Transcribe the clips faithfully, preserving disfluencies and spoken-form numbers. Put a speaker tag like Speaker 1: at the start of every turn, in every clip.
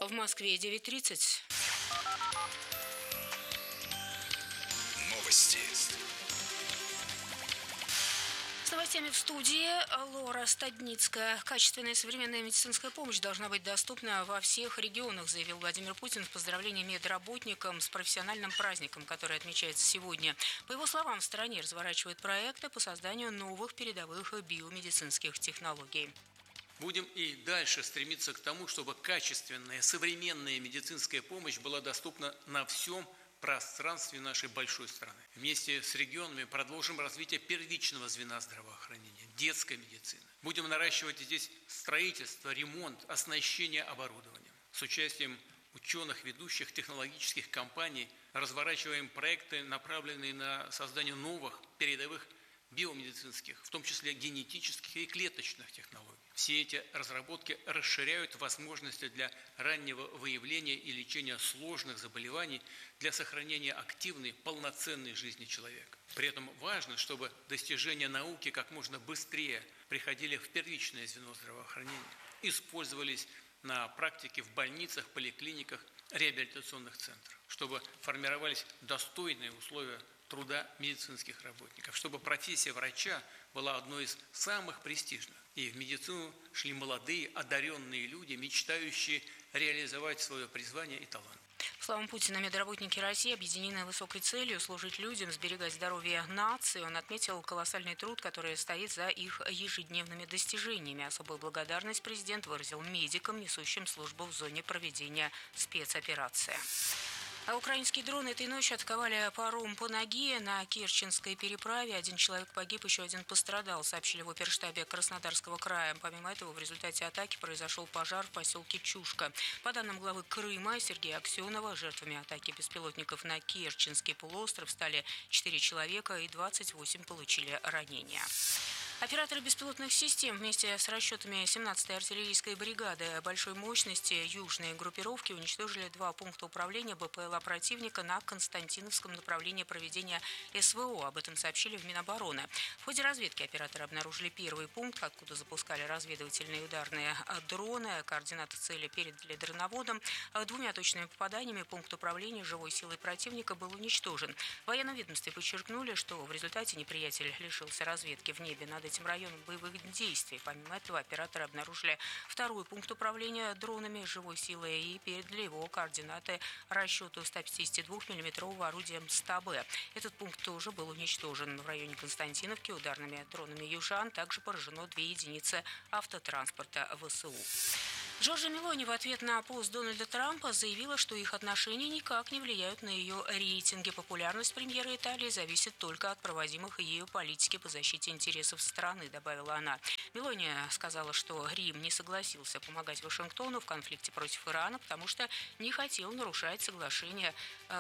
Speaker 1: В Москве девять тридцать.
Speaker 2: Новости.
Speaker 1: С новостями в студии Лора Стадницкая. Качественная современная медицинская помощь должна быть доступна во всех регионах, заявил Владимир Путин в поздравлении медработникам с профессиональным праздником, который отмечается сегодня. По его словам, в стране разворачивают проекты по созданию новых передовых биомедицинских технологий.
Speaker 3: Будем и дальше стремиться к тому, чтобы качественная современная медицинская помощь была доступна на всем пространстве нашей большой страны. Вместе с регионами продолжим развитие первичного звена здравоохранения, детской медицины. Будем наращивать здесь строительство, ремонт, оснащение оборудованием. С участием ученых, ведущих технологических компаний разворачиваем проекты, направленные на создание новых передовых биомедицинских, в том числе генетических и клеточных технологий. Все эти разработки расширяют возможности для раннего выявления и лечения сложных заболеваний для сохранения активной, полноценной жизни человека. При этом важно, чтобы достижения науки как можно быстрее приходили в первичное звено здравоохранения, использовались на практике в больницах, поликлиниках, реабилитационных центрах, чтобы формировались достойные условия труда медицинских работников, чтобы профессия врача была одной из самых престижных. И в медицину шли молодые, одаренные люди, мечтающие реализовать свое призвание и талант.
Speaker 1: По словам Путина, медработники России объединены высокой целью служить людям, сберегать здоровье нации. Он отметил колоссальный труд, который стоит за их ежедневными достижениями. Особую благодарность президент выразил медикам, несущим службу в зоне проведения спецоперации. А украинские дроны этой ночью атаковали паром по ноге на Керченской переправе. Один человек погиб, еще один пострадал, сообщили в оперштабе Краснодарского края. Помимо этого, в результате атаки произошел пожар в поселке Чушка. По данным главы Крыма Сергея Аксенова, жертвами атаки беспилотников на Керченский полуостров стали четыре человека и двадцать восемь получили ранения. Операторы беспилотных систем вместе с расчетами семнадцатой артиллерийской бригады большой мощности южной группировки уничтожили два пункта управления БПЛА противника на Константиновском направлении проведения СВО. Об этом сообщили в Минобороны. В ходе разведки операторы обнаружили первый пункт, откуда запускали разведывательные ударные дроны. Координаты цели передали дроноводам. Двумя точными попаданиями пункт управления живой силой противника был уничтожен. В военном ведомстве подчеркнули, что в результате неприятель лишился разведки в небе над этим районом боевых действий. Помимо этого, операторы обнаружили второй пункт управления дронами живой силой и передали его координаты расчету ста пятидесяти двух миллиметрового орудия СТА-Б. Этот пункт тоже был уничтожен. В районе Константиновки ударными дронами «Южан» также поражено две единицы автотранспорта ВСУ. Джорджа Мелони в ответ на пост Дональда Трампа заявила, что их отношения никак не влияют на ее рейтинги. Популярность премьера Италии зависит только от проводимых ею политики по защите интересов страны, добавила она. Мелони сказала, что Рим не согласился помогать Вашингтону в конфликте против Ирана, потому что не хотел нарушать соглашение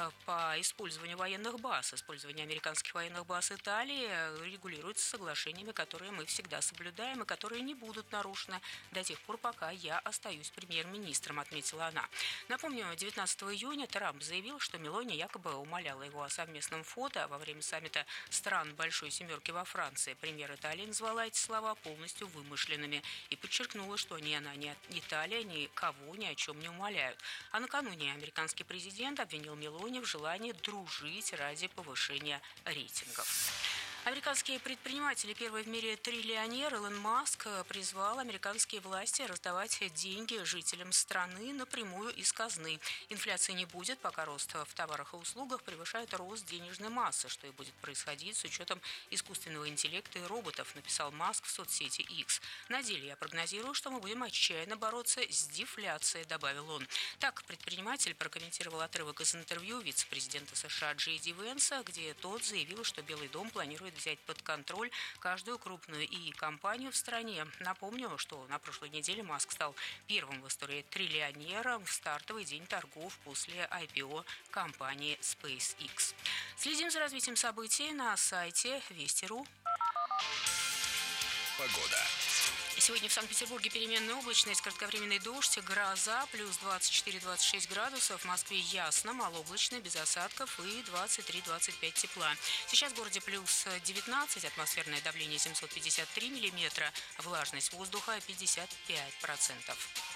Speaker 1: по использованию военных баз. Использование американских военных баз Италии регулируется соглашениями, которые мы всегда соблюдаем и которые не будут нарушены до тех пор, пока я остаюсь премьер-министром, отметила она. Напомню, девятнадцатого июня Трамп заявил, что Мелони якобы умоляла его о совместном фото во время саммита стран Большой Семерки во Франции. Премьер Италии назвала эти слова полностью вымышленными и подчеркнула, что ни она, ни Италия никого ни о чем не умоляют. А накануне американский президент обвинил Мелони в желании дружить ради повышения рейтингов. Американские предприниматели, первый в мире триллионер Илон Маск, призвал американские власти раздавать деньги жителям страны напрямую из казны. Инфляции не будет, пока рост в товарах и услугах превышает рост денежной массы, что и будет происходить с учетом искусственного интеллекта и роботов, написал Маск в соцсети X. На деле я прогнозирую, что мы будем отчаянно бороться с дефляцией, добавил он. Так предприниматель прокомментировал отрывок из интервью вице-президента США Джей Ди Венса, где тот заявил, что Белый дом планирует взять под контроль каждую крупную ИИ-компанию в стране. Напомню, что на прошлой неделе Маск стал первым в истории триллионером в стартовый день торгов после ай пи о компании SpaceX. Следим за развитием событий на сайте Вести точка ру.
Speaker 2: Погода.
Speaker 1: Сегодня в Санкт-Петербурге переменная облачность, кратковременный дождь, гроза, плюс двадцать четыре - двадцать шесть градусов. В Москве ясно, малооблачно, без осадков и двадцать три - двадцать пять тепла. Сейчас в городе плюс девятнадцать, атмосферное давление семьсот пятьдесят три миллиметра, влажность воздуха пятьдесят пять процентов.